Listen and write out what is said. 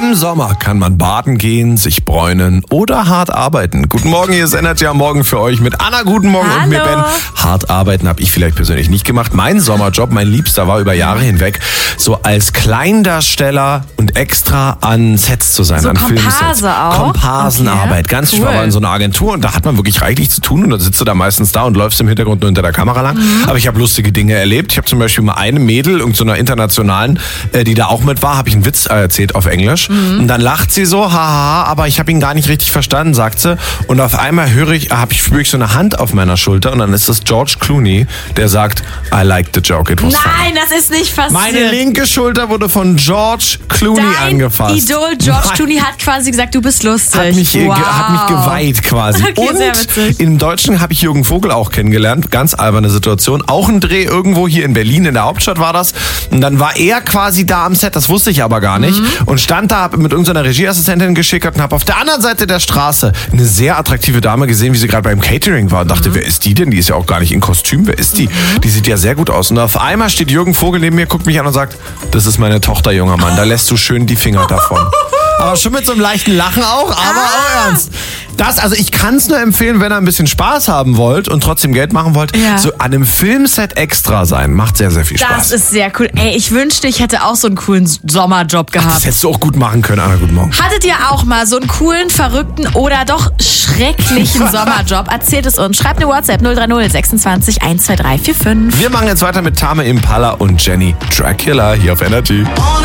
Im Sommer kann man baden gehen, sich bräunen oder hart arbeiten. Guten Morgen, hier ist Energy am Morgen für euch mit Anna. Guten Morgen. Hallo. Und mir Ben. Hart arbeiten habe ich vielleicht persönlich nicht gemacht. Mein Sommerjob, mein Liebster, war über Jahre hinweg so als Kleindarsteller und extra an Sets zu sein. So an Komparse Filmsets. auch? Komparsenarbeit. Okay. Ganz Cool. Ich war in so einer Agentur und da hat man wirklich reichlich zu tun und dann sitzt du da meistens da und läufst im Hintergrund nur hinter der Kamera lang. Aber ich habe lustige Dinge erlebt. Ich habe zum Beispiel mal eine Mädel, irgend so einer internationalen, die da auch mit war, habe ich einen Witz erzählt auf Englisch. Und dann lacht sie so, haha, aber ich habe ihn gar nicht richtig verstanden, sagt sie. Und auf einmal spüre ich so eine Hand auf meiner Schulter und dann ist das George Clooney, der sagt, I liked the joke, it was funny. Nein, das ist nicht passiert. Meine linke Schulter wurde von George Clooney angefasst. Idol George Clooney hat quasi gesagt, du bist lustig. Hat mich geweiht quasi. Okay, und sehr witzig. im Deutschen habe ich Jürgen Vogel auch kennengelernt. Ganz alberne Situation. Auch ein Dreh irgendwo hier in Berlin, in der Hauptstadt war das. Und dann war er quasi da am Set, das wusste ich aber gar nicht. Und stand da, hab mit irgendeiner Regieassistentin geschickert und habe auf der anderen Seite der Straße eine sehr attraktive Dame gesehen, wie sie gerade beim Catering war. Und dachte, wer ist die denn? Die ist ja auch gar nicht in Kostüm. Wer ist die? Die sieht ja sehr gut aus. Und auf einmal steht Jürgen Vogel neben mir, guckt mich an und sagt, das ist meine Tochter, junger Mann. Da lässt du schön die Finger davon. Aber schon mit so einem leichten Lachen auch, aber auch ernst. Also ich kann es nur empfehlen, wenn ihr ein bisschen Spaß haben wollt und trotzdem Geld machen wollt, so an einem Filmset extra sein. Macht sehr, sehr viel Spaß. Das ist sehr cool. Ey, ich wünschte, ich hätte auch so einen coolen Sommerjob gehabt. Das hättest du auch gut machen können, Anna. Guten Morgen. Hattet ihr auch mal so einen coolen, verrückten oder doch schrecklichen Sommerjob? Erzählt es uns. Schreibt eine WhatsApp 030 26 123 45. Wir machen jetzt weiter mit Tame Impala und Jenny Dracula hier auf Energy.